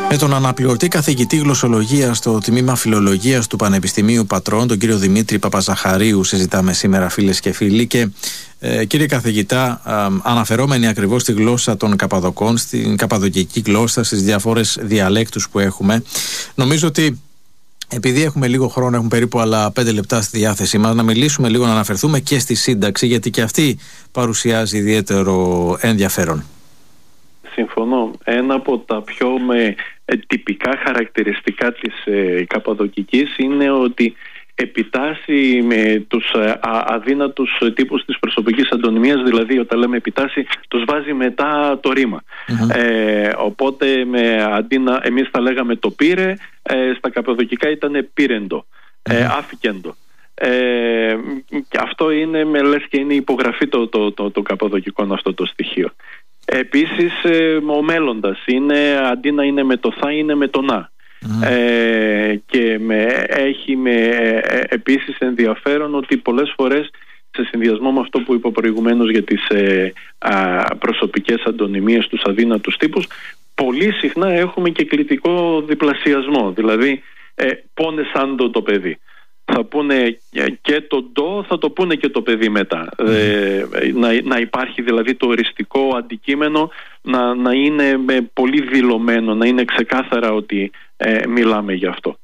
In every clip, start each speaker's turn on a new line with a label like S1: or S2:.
S1: Με τον αναπληρωτή καθηγητή γλωσσολογίας στο τμήμα Φιλολογίας του Πανεπιστημίου Πατρών, τον κύριο Δημήτρη Παπαζαχαρίου, συζητάμε σήμερα, φίλες και φίλοι. Και κύριε καθηγητά, αναφερόμενοι ακριβώς στη γλώσσα των Καπαδοκών, στην καπαδοκική γλώσσα, στις διάφορες διαλέκτους που έχουμε, νομίζω ότι επειδή έχουμε λίγο χρόνο, έχουμε περίπου άλλα 5 λεπτά στη διάθεσή μας, να μιλήσουμε λίγο, να αναφερθούμε και στη σύνταξη, γιατί και αυτή παρουσιάζει ιδιαίτερο ενδιαφέρον.
S2: Συμφωνώ. Ένα από τα πιο τυπικά χαρακτηριστικά της καπαδοκικής είναι ότι επιτάσσει με τους αδύνατους τύπους της προσωπικής αντωνυμίας, δηλαδή όταν λέμε επιτάσσει τους βάζει μετά το ρήμα. Οπότε αντί να εμείς θα λέγαμε το πήρε, στα καπαδοκικά ήταν πήρεντο, άφικεντο. Και αυτό είναι λες και είναι υπογραφή το καπαδοκικών αυτό το στοιχείο. Επίσης ο μέλλοντας είναι, αντί να είναι με το θα, είναι με το να. Και έχει επίσης ενδιαφέρον ότι πολλές φορές, σε συνδυασμό με αυτό που είπα προηγουμένως για τις προσωπικές αντωνυμίες, τους αδύνατους τύπους, πολύ συχνά έχουμε και κλητικό διπλασιασμό. Δηλαδή πόνε σαν το παιδί. Θα πούνε και το ντο, θα το πούνε και το παιδί μετά. Να υπάρχει δηλαδή το οριστικό αντικείμενο να είναι πολύ δηλωμένο, να είναι ξεκάθαρα ότι μιλάμε γι' αυτό.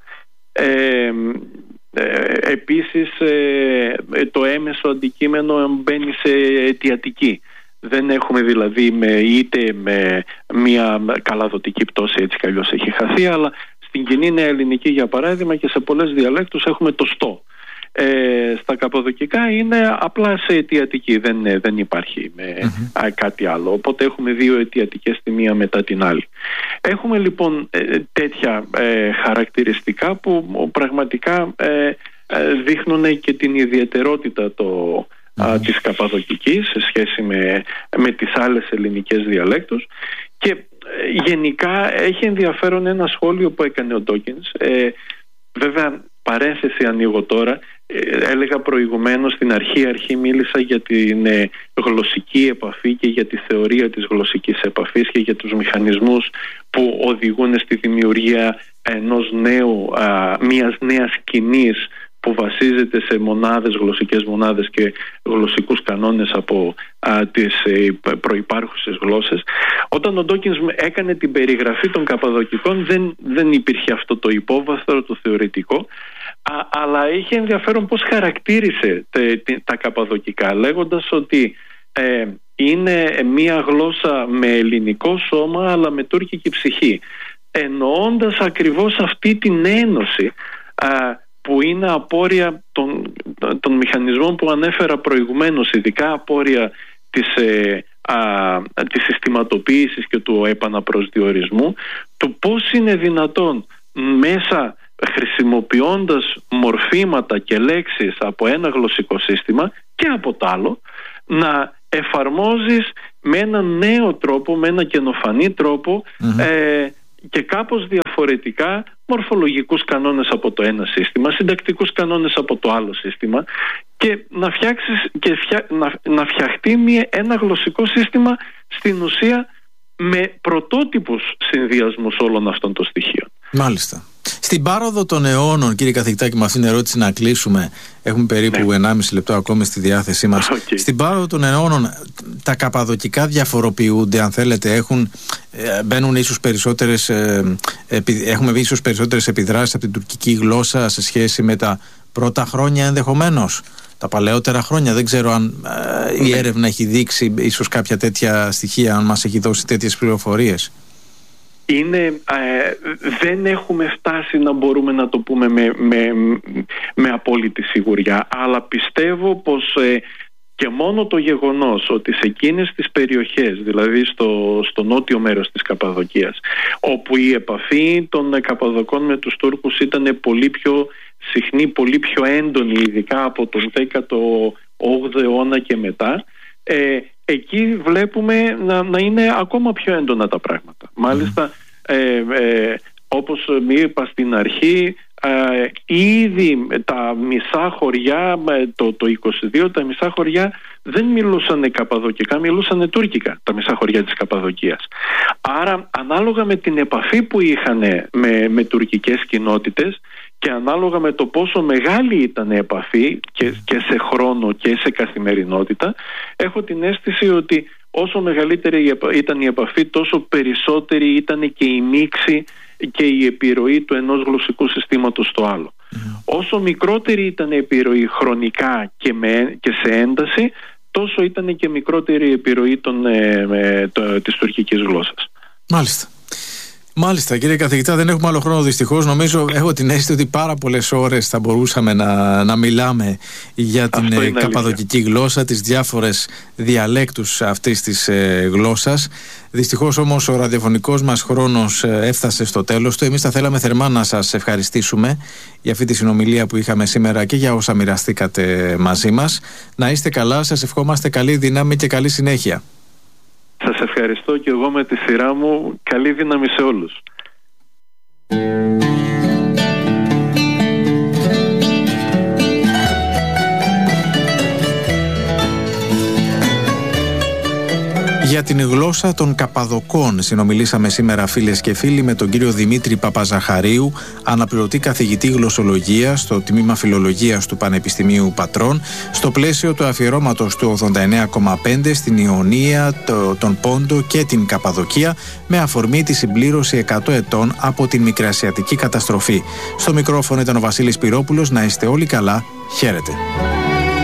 S2: Επίσης το έμεσο αντικείμενο μπαίνει σε αιτιατική. Δεν έχουμε δηλαδή είτε με μια καλαδοτική πτώση, έτσι κι αλλιώς έχει χαθεί, αλλά στην κοινή νέα ελληνική, για παράδειγμα, και σε πολλές διαλέκτους έχουμε το στο. Στα καπαδοκικά είναι απλά σε αιτιατική, δεν υπάρχει κάτι άλλο. Οπότε έχουμε δύο αιτιατικές τη μία μετά την άλλη. Έχουμε λοιπόν τέτοια χαρακτηριστικά που πραγματικά δείχνουν και την ιδιαιτερότητα της καπαδοκικής σε σχέση με τις άλλες ελληνικές διαλέκτους. Και γενικά έχει ενδιαφέρον ένα σχόλιο που έκανε ο Ντόκινς. Βέβαια, παρένθεση ανοίγω τώρα, έλεγα προηγουμένως, στην αρχή μίλησα για την γλωσσική επαφή και για τη θεωρία της γλωσσικής επαφής και για τους μηχανισμούς που οδηγούν στη δημιουργία μιας νέας σκηνής που βασίζεται σε γλωσσικές μονάδες και γλωσσικούς κανόνες από τις προϋπάρχουσες γλώσσες. Όταν ο Ντόκινς έκανε την περιγραφή των καπαδοκικών δεν υπήρχε αυτό το υπόβαθρο, το θεωρητικό, αλλά είχε ενδιαφέρον πώς χαρακτήρισε τα καπαδοκικά, λέγοντας ότι είναι μια γλώσσα με ελληνικό σώμα αλλά με τουρκική ψυχή, εννοώντας ακριβώς αυτή την ένωση που είναι απόρρια των μηχανισμών που ανέφερα προηγουμένως, ειδικά απόρρια της συστηματοποίησης και του επαναπροσδιορισμού, του πώς είναι δυνατόν μέσα, χρησιμοποιώντας μορφήματα και λέξεις από ένα γλωσσικό σύστημα και από το άλλο, να εφαρμόζεις με ένα νέο τρόπο, με ένα καινοφανή τρόπο, και κάπως διαφορετικά μορφολογικούς κανόνες από το ένα σύστημα, συντακτικούς κανόνες από το άλλο σύστημα, και να φτιάξεις και να φτιαχτεί ένα γλωσσικό σύστημα στην ουσία με πρωτότυπους συνδυασμούς όλων αυτών των στοιχείων.
S1: Μάλιστα. Στην πάροδο των αιώνων, κύριε καθηγητά, και με αυτήν την ερώτηση να κλείσουμε, έχουμε περίπου 1,5 λεπτό ακόμη στη διάθεσή μας. Στην πάροδο των αιώνων, τα καπαδοκικά διαφοροποιούνται, αν θέλετε, μπαίνουν ίσως περισσότερες, έχουμε δει ίσως περισσότερες επιδράσεις από την τουρκική γλώσσα σε σχέση με τα πρώτα χρόνια ενδεχομένως, τα παλαιότερα χρόνια. Δεν ξέρω αν η έρευνα έχει δείξει ίσως κάποια τέτοια στοιχεία, αν μας έχει δώσει τέτοιες πληροφορίες.
S2: Δεν έχουμε φτάσει να μπορούμε να το πούμε με απόλυτη σιγουριά, αλλά πιστεύω πως και μόνο το γεγονός ότι σε εκείνες τις περιοχές, δηλαδή στο νότιο μέρος της Καπαδοκίας, όπου η επαφή των Καπαδοκών με τους Τούρκους ήταν πολύ πιο συχνή, πολύ πιο έντονη, ειδικά από τον 18ο αιώνα και μετά, εκεί βλέπουμε να είναι ακόμα πιο έντονα τα πράγματα. Μάλιστα, όπως είπα στην αρχή, ήδη τα μισά χωριά, το 22, τα μισά χωριά δεν μιλούσαν καπαδοκικά, μιλούσαν τουρκικά, τα μισά χωριά της Καπαδοκίας. Άρα ανάλογα με την επαφή που είχαν με τουρκικές κοινότητες και ανάλογα με το πόσο μεγάλη ήταν η επαφή και σε χρόνο και σε καθημερινότητα, έχω την αίσθηση ότι όσο μεγαλύτερη ήταν η επαφή, τόσο περισσότερη ήταν και η μίξη και η επιρροή του ενός γλωσσικού συστήματος στο άλλο. Όσο μικρότερη ήταν η επιρροή χρονικά και σε ένταση, τόσο ήταν και μικρότερη η επιρροή της τουρκικής γλώσσας.
S1: Μάλιστα, κύριε καθηγητά, δεν έχουμε άλλο χρόνο δυστυχώς. Νομίζω, έχω την αίσθηση ότι πάρα πολλές ώρες θα μπορούσαμε να μιλάμε για την καπαδοκική γλώσσα, τις διάφορες διαλέκτους αυτής της γλώσσας. Δυστυχώς όμως ο ραδιοφωνικός μας χρόνος έφτασε στο τέλος του. Εμείς θα θέλαμε θερμά να σας ευχαριστήσουμε για αυτή τη συνομιλία που είχαμε σήμερα και για όσα μοιραστήκατε μαζί μας. Να είστε καλά, σας ευχόμαστε καλή δύναμη και καλή συνέχεια.
S2: Σας ευχαριστώ και εγώ με τη σειρά μου. Καλή δύναμη σε όλους.
S1: Για την γλώσσα των Καπαδοκών συνομιλήσαμε σήμερα, φίλες και φίλοι, με τον κύριο Δημήτρη Παπαζαχαρίου, αναπληρωτή καθηγητή γλωσσολογίας στο τμήμα Φιλολογίας του Πανεπιστημίου Πατρών, στο πλαίσιο του αφιερώματος του 89,5 στην Ιωνία, τον Πόντο και την Καπαδοκία, με αφορμή τη συμπλήρωση 100 ετών από την Μικρασιατική καταστροφή. Στο μικρόφωνο ήταν ο Βασίλης Πυρόπουλος. Να είστε όλοι καλά. Χαίρετε.